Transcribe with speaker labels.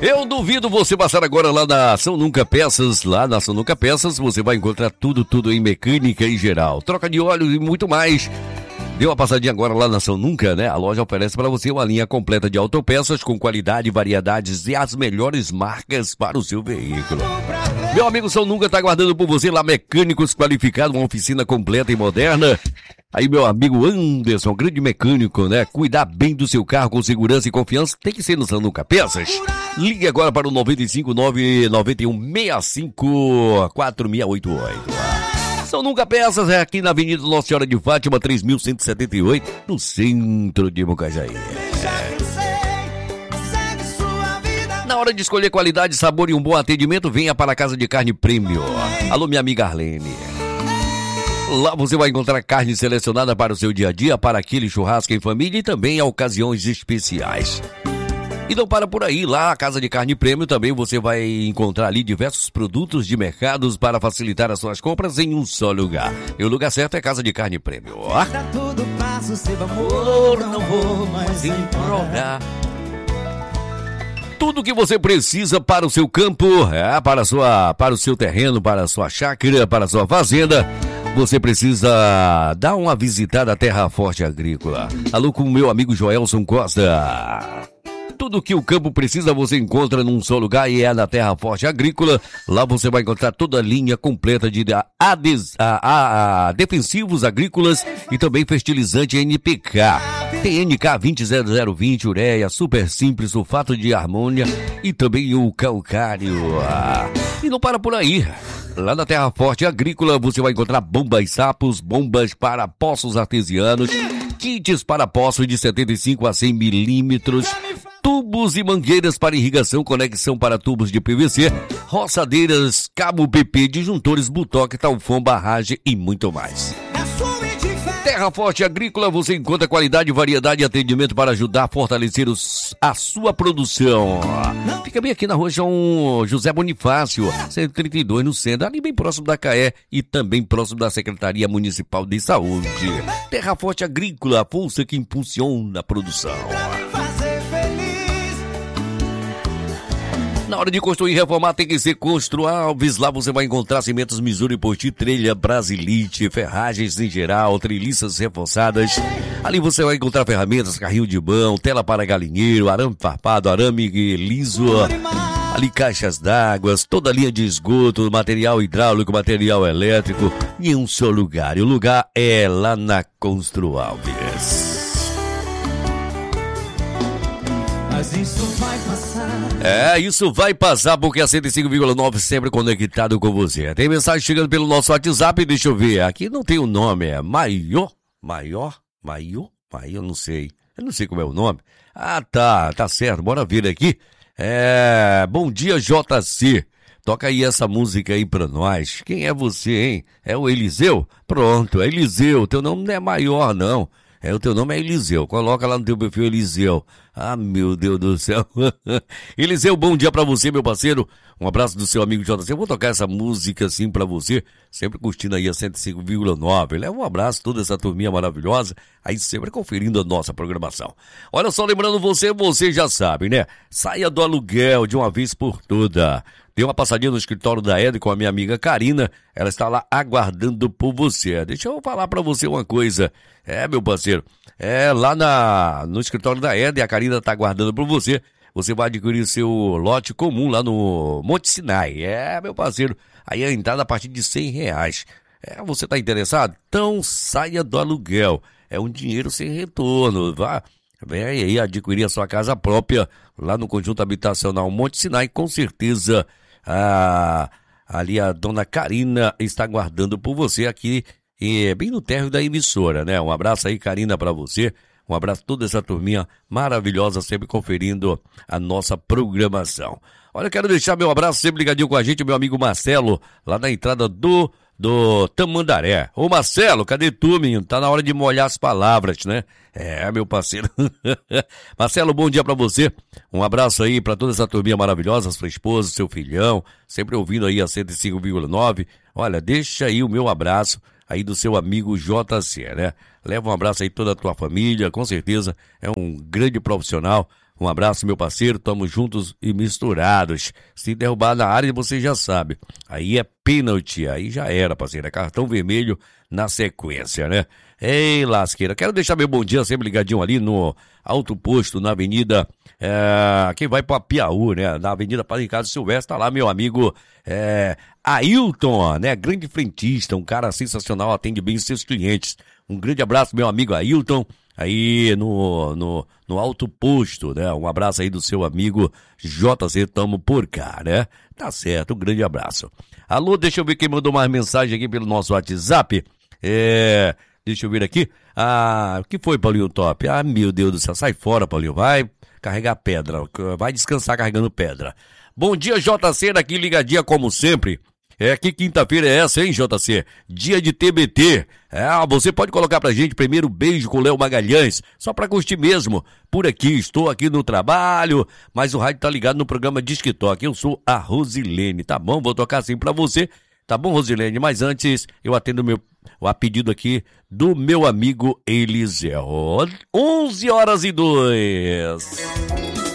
Speaker 1: Eu duvido você passar agora lá na São Nunca Peças. Lá na São Nunca Peças você vai encontrar tudo em mecânica em geral. Troca de óleo e muito mais. Dê uma passadinha agora lá na São Nunca, né? A loja oferece para você uma linha completa de autopeças com qualidade, variedades e as melhores marcas para o seu veículo. Meu amigo São Nunca está aguardando por você lá, mecânicos qualificados, uma oficina completa e moderna. Aí meu amigo Anderson, grande mecânico, né? Cuidar bem do seu carro com segurança e confiança tem que ser no São Nunca Peças. Ligue agora para o 95991654688. São Nunca Peças é aqui na Avenida Nossa Senhora de Fátima, 3178, no centro de Mocajaí. Na hora de escolher qualidade, sabor e um bom atendimento, venha para a Casa de Carne Prêmio. Alô, minha amiga Arlene. Lá você vai encontrar carne selecionada para o seu dia a dia, para aquele churrasco em família e também a ocasiões especiais. E não para por aí, lá a Casa de Carne Prêmio também você vai encontrar ali diversos produtos de mercados para facilitar as suas compras em um só lugar. E o lugar certo é Casa de Carne Prêmio. Não vou mais implorar. Tudo que você precisa para o seu campo, para o seu terreno, para a sua chácara, para a sua fazenda. Você precisa dar uma visitada à Terra Forte Agrícola. Alô com o meu amigo Joelson Costa. Tudo que o campo precisa você encontra num só lugar e é na Terra Forte Agrícola. Lá você vai encontrar toda a linha completa de defensivos agrícolas e também fertilizante NPK. Tem NK 20020, ureia, super simples, sulfato de amônia e também o calcário. E não para por aí. Lá na Terra Forte Agrícola você vai encontrar bombas sapos, bombas para poços artesianos, kits para poços de 75 a 100 milímetros, tubos e mangueiras para irrigação, conexão para tubos de PVC, roçadeiras, cabo PP, disjuntores, butoque, talfão, barragem e muito mais. Terra Forte Agrícola, você encontra qualidade, variedade e atendimento para ajudar a fortalecer a sua produção. Fica bem aqui na rua João José Bonifácio, 132 no centro, ali bem próximo da CAE e também próximo da Secretaria Municipal de Saúde. Terra Forte Agrícola, a força que impulsiona a produção. Na hora de construir e reformar tem que ser Constru Alves. Lá você vai encontrar cimentos Missouri, Poti, Trelha, Brasilite, ferragens em geral, treliças reforçadas. Ali você vai encontrar ferramentas, carrinho de mão, tela para galinheiro, arame farpado, arame liso, ali caixas d'água, toda a linha de esgoto, material hidráulico, material elétrico, em um só lugar. E o lugar é lá na Constru Alves. Mas isso vai passar. Isso vai passar porque a 105,9 sempre conectado com você. Tem mensagem chegando pelo nosso WhatsApp, deixa eu ver. Aqui não tem o nome, é Maior, não sei. Eu não sei como é o nome. Tá certo, bora ver aqui. Bom dia, JC. Toca aí essa música aí pra nós. Quem é você, hein? É o Eliseu? Pronto, é Eliseu. Teu nome não é Maior, não. O teu nome é Eliseu. Coloca lá no teu perfil Eliseu. Meu Deus do céu. Eliseu, bom dia pra você, meu parceiro. Um abraço do seu amigo JC. Eu vou tocar essa música assim pra você, sempre curtindo aí a 105,9. Leva um abraço, toda essa turminha maravilhosa, aí sempre conferindo a nossa programação. Olha só, lembrando você já sabe, né? Saia do aluguel de uma vez por toda. Dê uma passadinha no escritório da Ed com a minha amiga Karina. Ela está lá aguardando por você. Deixa eu falar pra você uma coisa. Meu parceiro. Lá no escritório da Ed, a Karina está aguardando por você. Você vai adquirir seu lote comum lá no Monte Sinai. Meu parceiro. Aí a entrada a partir de R$100. Você está interessado? Então saia do aluguel. É um dinheiro sem retorno. Vem aí adquirir a sua casa própria lá no conjunto habitacional Monte Sinai. Com certeza ali a dona Karina está aguardando por você aqui, bem no térreo da emissora, né? Um abraço aí, Karina, para você. Um abraço a toda essa turminha maravilhosa, sempre conferindo a nossa programação. Olha, eu quero deixar meu abraço sempre ligadinho com a gente, meu amigo Marcelo, lá na entrada do Tamandaré. Ô Marcelo, cadê tu, menino? Tá na hora de molhar as palavras, né? Meu parceiro. Marcelo, bom dia pra você. Um abraço aí pra toda essa turminha maravilhosa, sua esposa, seu filhão, sempre ouvindo aí a 105,9. Olha, deixa aí o meu abraço aí do seu amigo JC, né? Leva um abraço aí toda a tua família, com certeza é um grande profissional, Um abraço, meu parceiro, tamo juntos e misturados. Se derrubar na área, você já sabe. Aí é pênalti, aí já era, parceiro. É cartão vermelho na sequência, né? Ei, lasqueira. Quero deixar meu bom dia sempre ligadinho ali no Alto Posto, na Avenida, quem vai pra Piauí, né? Na Avenida Padre Ricardo Silvestre, tá lá meu amigo, Ailton, né? Grande frentista, um cara sensacional, atende bem os seus clientes. Um grande abraço, meu amigo Ailton, aí no Alto Posto, né? Um abraço aí do seu amigo JZ, tamo por cá, né? Tá certo, um grande abraço. Alô, deixa eu ver quem mandou mais mensagem aqui pelo nosso WhatsApp. Deixa eu ver aqui. O que foi, Paulinho Top? Meu Deus do céu, sai fora, Paulinho, vai carregar pedra, vai descansar carregando pedra. Bom dia, JC, aqui ligadinha como sempre. Que quinta-feira é essa, hein, JC? Dia de TBT. Você pode colocar pra gente primeiro beijo com Léo Magalhães, só pra curtir mesmo. Por aqui, estou aqui no trabalho, mas o rádio tá ligado no programa Disque Toque. Eu sou a Rosilene, tá bom? Vou tocar assim pra você. Tá bom, Rosilene? Mas antes, eu atendo a pedido aqui do meu amigo Eliseu. 11h02.